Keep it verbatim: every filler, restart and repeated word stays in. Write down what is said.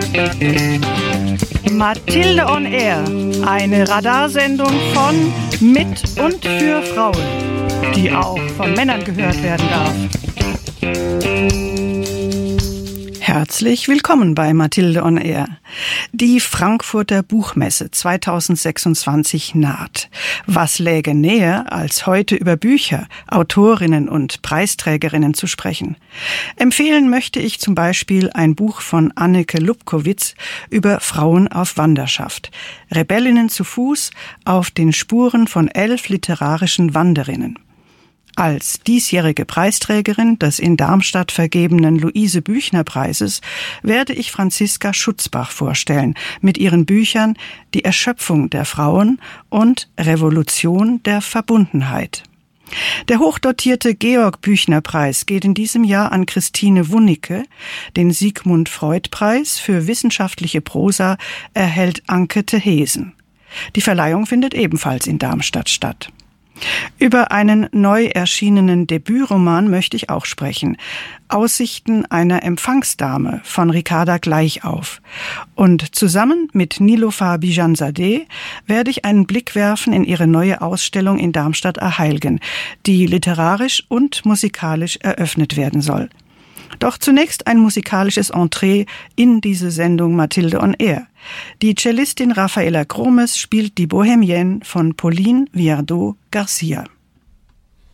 Mathilde on Air, eine Radarsendung von, mit und für Frauen, die auch von Männern gehört werden darf. Herzlich willkommen bei Mathilde on Air. Die Frankfurter Buchmesse zweitausendsechsundzwanzig naht. Was läge näher, als heute über Bücher, Autorinnen und Preisträgerinnen zu sprechen? Empfehlen möchte ich zum Beispiel ein Buch von Anneke Lubkowitz über Frauen auf Wanderschaft. Rebellinnen zu Fuß auf den Spuren von elf literarischen Wanderinnen. Als diesjährige Preisträgerin des in Darmstadt vergebenen Luise-Büchner-Preises werde ich Franziska Schutzbach vorstellen mit ihren Büchern Die Erschöpfung der Frauen und Revolution der Verbundenheit. Der hochdotierte Georg-Büchner-Preis geht in diesem Jahr an Christine Wunicke. Den Sigmund-Freud-Preis für wissenschaftliche Prosa erhält Anke Thehesen. Die Verleihung findet ebenfalls in Darmstadt statt. Über einen neu erschienenen Debütroman möchte ich auch sprechen. Aussichten einer Empfangsdame von Ricarda Gleichauf. Und zusammen mit Niloufar Bijanzadeh werde ich einen Blick werfen in ihre neue Ausstellung in Darmstadt-Erheilgen, die literarisch und musikalisch eröffnet werden soll. Doch zunächst ein musikalisches Entree in diese Sendung Mathilde on Air. Die Cellistin Rafaela Gromes spielt die Bohemienne von Pauline Viardot Garcia.